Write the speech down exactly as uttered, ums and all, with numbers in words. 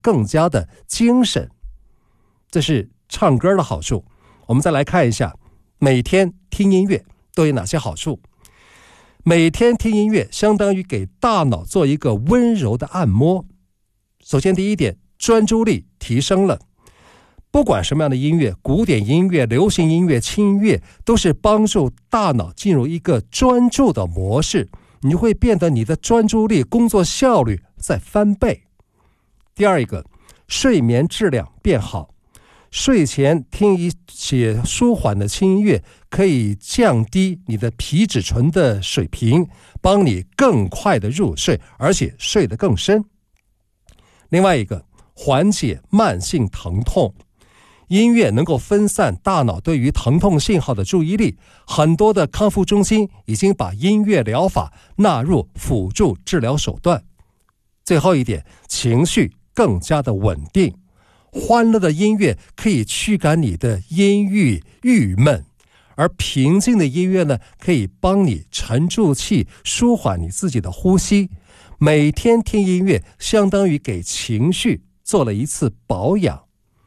更加的精神。这是唱歌的好处。我们再来看一下每天听音乐都有哪些好处。每天听音乐相当于给大脑做一个温柔的按摩。首先第一点，专注力提升了。不管什么样的音乐，古典音乐、流行音乐、轻音乐，都是帮助大脑进入一个专注的模式，你会变得你的专注力、工作效率在翻倍。第二一个，睡眠质量变好。睡前听一些舒缓的轻音乐，可以降低你的皮质醇的水平，帮你更快的入睡，而且睡得更深。另外一个，缓解慢性疼痛。音乐能够分散大脑对于疼痛信号的注意力，很多的康复中心已经把音乐疗法纳入辅助治疗手段。最后一点，情绪更加的稳定。欢乐的音乐可以驱赶你的阴郁郁闷，而平静的音乐呢，可以帮你沉住气，舒缓你自己的呼吸。每天听音乐相当于给情绪做了一次保养。